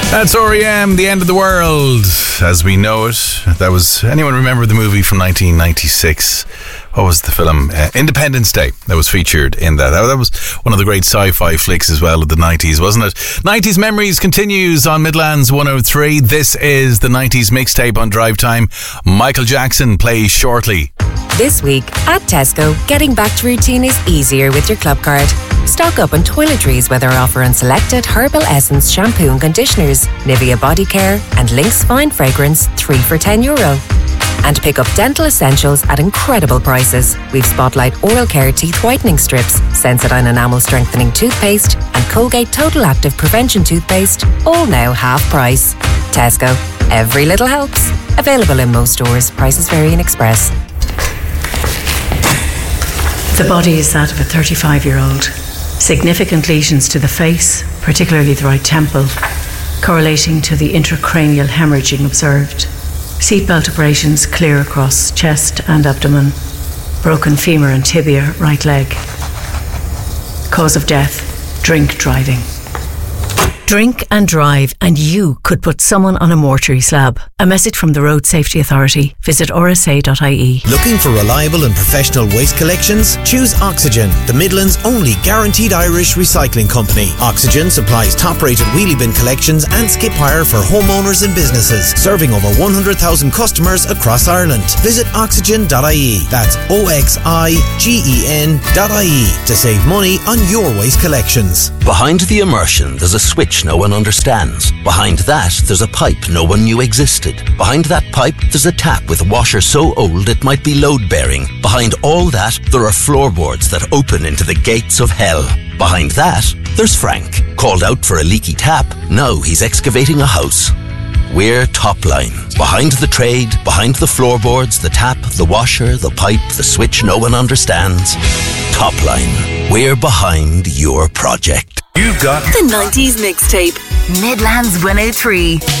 That's REM, The End of the World as we know it. That was, anyone remember the movie from 1996? What was the film? Independence Day. That was featured in that. That was one of the great sci-fi flicks as well of the 90s, wasn't it? 90s Memories continues on Midlands 103. This is the 90s mixtape on Drive Time. Michael Jackson plays shortly. This week at Tesco, getting back to routine is easier with your club card. Stock up on toiletries with our offer on selected Herbal Essence shampoo and conditioners, Nivea Body Care and Lynx Fine Fragrance 3 for €10. And pick up dental essentials at incredible prices. We've Spotlight Oral Care Teeth Whitening Strips, Sensodyne Enamel Strengthening Toothpaste and Colgate Total Active Prevention Toothpaste, all now half price. Tesco. Every little helps. Available in most stores. Prices vary in Express. The body is that of a 35-year-old. Significant lesions to the face, particularly the right temple, correlating to the intracranial hemorrhaging observed. Seatbelt abrasions clear across chest and abdomen. Broken femur and tibia, right leg. Cause of death, drink driving. Drink and drive and you could put someone on a mortuary slab. A message from the Road Safety Authority. Visit rsa.ie. Looking for reliable and professional waste collections? Choose Oxygen, the Midlands' only guaranteed Irish recycling company. Oxygen supplies top-rated wheelie bin collections and skip hire for homeowners and businesses, serving over 100,000 customers across Ireland. Visit oxygen.ie. That's oxygen.ie to save money on your waste collections. Behind the immersion, there's a switch no one understands. Behind that, there's a pipe no one knew existed. Behind that pipe, there's a tap with a washer so old it might be load-bearing. Behind all that, there are floorboards that open into the gates of hell. Behind that, there's Frank. Called out for a leaky tap, now he's excavating a house. We're Topline. Behind the trade, behind the floorboards, the tap, the washer, the pipe, the switch no one understands. Topline. We're behind your project. You've got the 90s mixtape, Midlands 103.